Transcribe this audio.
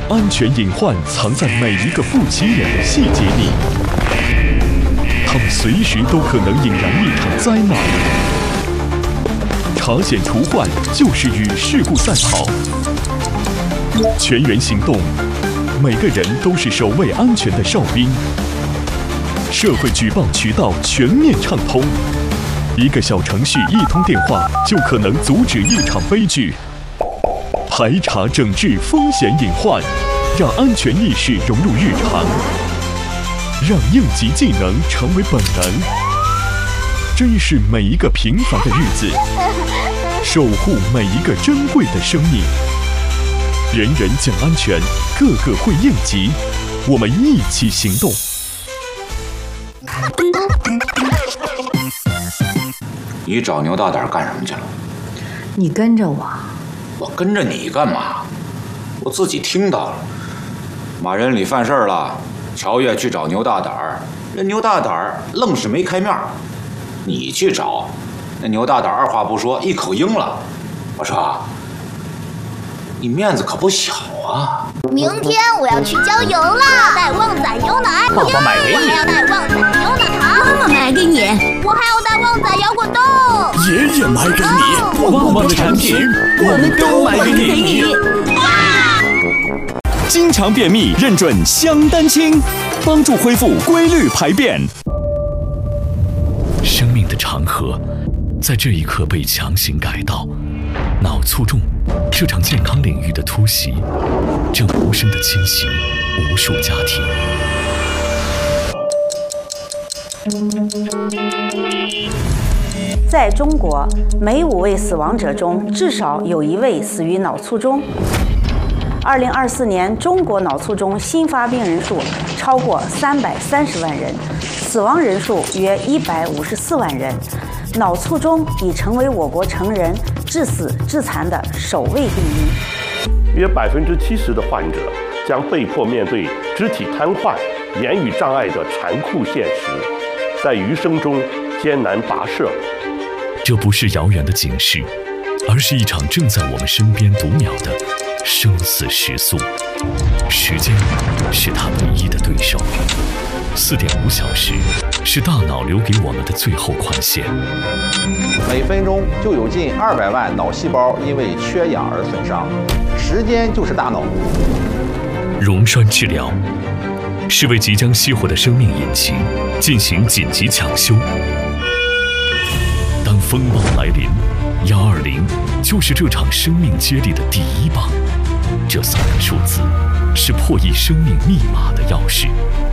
安全隐患藏在每一个不起眼的细节里，它们随时都可能引燃一场灾难。查险除患就是与事故赛跑，全员行动，每个人都是守卫安全的哨兵。社会举报渠道全面畅通，一个小程序，一通电话就可能阻止一场悲剧。排查整治风险隐患，让安全意识融入日常，让应急技能成为本能。珍视每一个平凡的日子，守护每一个珍贵的生命。人人讲安全，个个会应急，我们一起行动。 你找牛大胆干什么去了？ 你跟着我。 我跟着你干嘛？我自己听到了，马仁里犯事儿了，乔越去找牛大胆儿，人牛大胆儿愣是没开面儿。你去找，那牛大胆儿二话不说一口应了。我说，你面子可不小啊！ 明天我要去郊游了，带旺仔牛奶， 爸爸买给你。 我还要带旺仔牛奶糖， 妈妈买给你。 我还要带旺仔摇滚豆， 爷爷买给你。旺旺的产品我们都买给你。经常便秘，认准香丹清，帮助恢复规律排便。 生命的长河，在这一刻被强行改道。脑卒中这场健康领域的突袭，正无声地侵袭无数家庭。 在中国，每5位死亡者中至少有1位死于脑卒中。2024年，中国脑卒中新发病人数超过330万人，死亡人数约154万人。脑卒中已成为我国成人致死致残的首位病因。 约70%的患者将被迫面对肢体瘫痪、言语障碍的残酷现实，在余生中艰难跋涉。 这不是遥远的警示，而是一场正在我们身边读秒的生死时速。时间是他唯一的对手，4.5小时是大脑留给我们的最后宽限。 每分钟就有近200万脑细胞因为缺氧而损伤，时间就是大脑。 溶栓治疗是为即将熄火的生命引擎进行紧急抢修。当风暴来临，120就是这场生命接力的第1棒。这3个数字是破译生命密码的钥匙。